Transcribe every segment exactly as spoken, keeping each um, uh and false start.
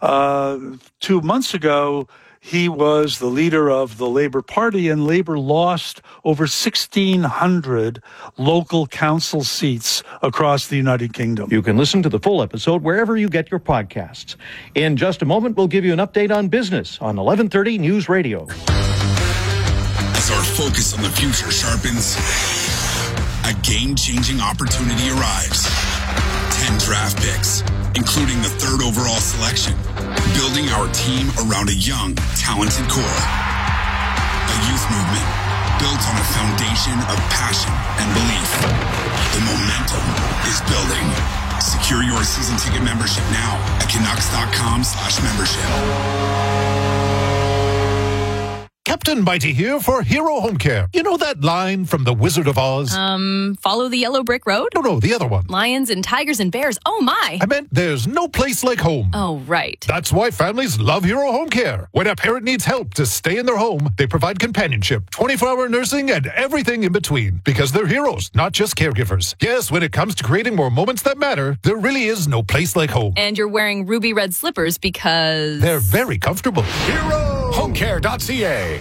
Uh, two months ago, he was the leader of the Labour Party, and Labour lost over sixteen hundred local council seats across the United Kingdom. You can listen to the full episode wherever you get your podcasts. In just a moment, we'll give you an update on business on eleven thirty News Radio. As our focus on the future sharpens, a game-changing opportunity arrives. ten draft picks, including the third overall selection, building our team around a young, talented core. A youth movement built on a foundation of passion and belief. The momentum is building. Secure your season ticket membership now at Canucks.com slash membership. Captain Mighty here for Hero Home Care. You know that line from The Wizard of Oz? Um, follow the yellow brick road? No, no, the other one. Lions and tigers and bears. Oh, my. I meant there's no place like home. Oh, right. That's why families love Hero Home Care. When a parent needs help to stay in their home, they provide companionship, twenty-four hour nursing, and everything in between. Because they're heroes, not just caregivers. Yes, when it comes to creating more moments that matter, there really is no place like home. And you're wearing ruby red slippers because... they're very comfortable. Hero Home Care dot C A.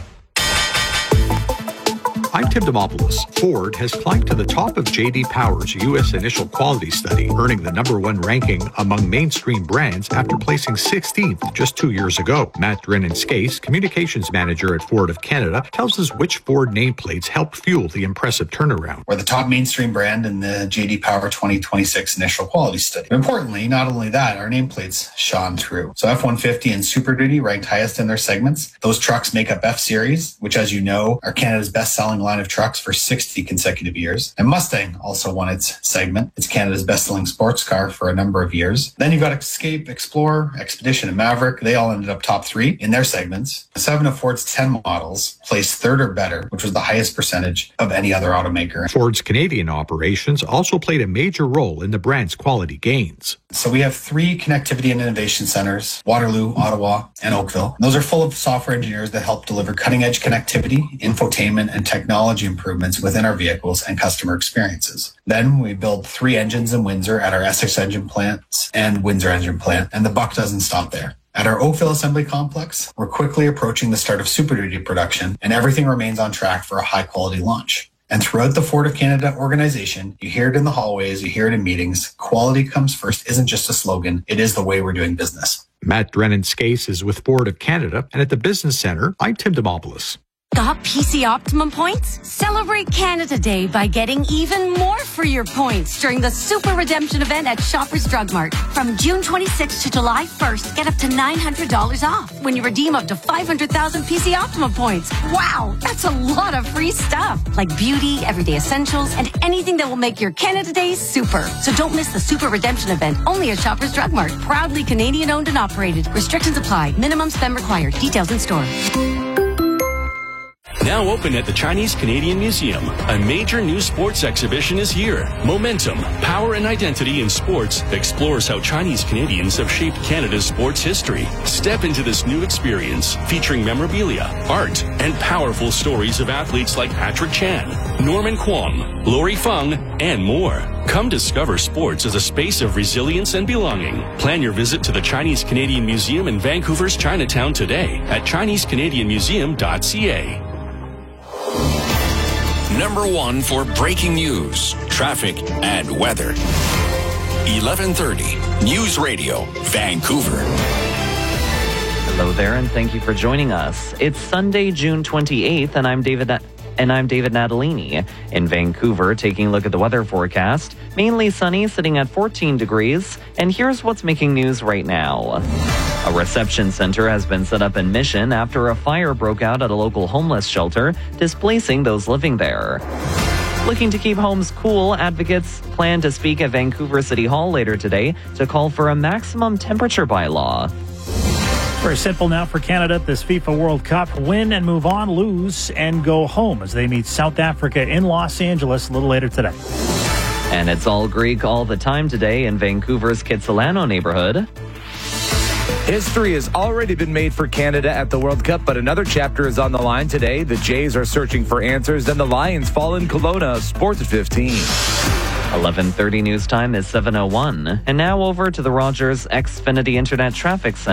I'm Tim Demopoulos. Ford has climbed to the top of J D Power's U S Initial Quality Study, earning the number one ranking among mainstream brands after placing sixteenth just two years ago. Matt Drennan-Skase, communications manager at Ford of Canada, tells us which Ford nameplates helped fuel the impressive turnaround. We're the top mainstream brand in the J D Power twenty twenty-six Initial Quality Study. But importantly, not only that, our nameplates shone through. So F one fifty and Super Duty ranked highest in their segments. Those trucks make up F-Series, which, as you know, are Canada's best-selling line of trucks for sixty consecutive years. And Mustang also won its segment. It's Canada's best-selling sports car for a number of years. Then you've got Escape, Explorer, Expedition, and Maverick. They all ended up top three in their segments. Seven of Ford's ten models placed third or better, which was the highest percentage of any other automaker. Ford's Canadian operations also played a major role in the brand's quality gains. So we have three connectivity and innovation centers, Waterloo, Ottawa, and Oakville. Those are full of software engineers that help deliver cutting-edge connectivity, infotainment, and technology improvements within our vehicles and customer experiences. Then we build three engines in Windsor at our Essex engine plants and Windsor engine plant, and the buck doesn't stop there. At our Oakville assembly complex, we're quickly approaching the start of Super Duty production, and everything remains on track for a high-quality launch. And throughout the Ford of Canada organization, you hear it in the hallways, you hear it in meetings. Quality comes first isn't just a slogan, it is the way we're doing business. Matt Drennan-Skase is with Ford of Canada, and at the Business Centre, I'm Tim Demopoulos. Got P C Optimum points? Celebrate Canada Day by getting even more for your points during the Super Redemption event at Shoppers Drug Mart. From June twenty-sixth to July first, get up to nine hundred dollars off when you redeem up to five hundred thousand P C Optimum points. Wow, that's a lot of free stuff, like beauty, everyday essentials, and anything that will make your Canada Day super. So don't miss the Super Redemption event, only at Shoppers Drug Mart. Proudly Canadian owned and operated. Restrictions apply. Minimum spend required. Details in store. Now open at the Chinese Canadian Museum, a major new sports exhibition is here. Momentum, Power and Identity in Sports explores how Chinese Canadians have shaped Canada's sports history. Step into this new experience featuring memorabilia, art, and powerful stories of athletes like Patrick Chan, Norman Kwong, Lori Feng, and more. Come discover sports as a space of resilience and belonging. Plan your visit to the Chinese Canadian Museum in Vancouver's Chinatown today at Chinese Canadian Museum dot C A. Number one for breaking news, traffic, and weather. eleven thirty News Radio, Vancouver. Hello there, and thank you for joining us. It's Sunday, June twenty-eighth, and I'm David. Na- And I'm David Natalini. In Vancouver, taking a look at the weather forecast. Mainly sunny, sitting at fourteen degrees. And here's what's making news right now. A reception center has been set up in Mission after a fire broke out at a local homeless shelter, displacing those living there. Looking to keep homes cool, advocates plan to speak at Vancouver City Hall later today to call for a maximum temperature bylaw. Very simple now for Canada at this FIFA World Cup. Win and move on, lose and go home as they meet South Africa in Los Angeles a little later today. And it's all Greek all the time today in Vancouver's Kitsilano neighborhood. History has already been made for Canada at the World Cup, but another chapter is on the line today. The Jays are searching for answers, then the Lions fall in Kelowna. Sports at fifteen. eleven thirty news time is seven oh one. And now over to the Rogers Xfinity Internet Traffic Center.